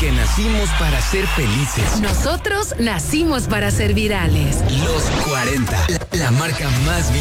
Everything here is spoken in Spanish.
Porque nacimos para ser felices. Nosotros nacimos para ser virales. Los 40, la marca más viril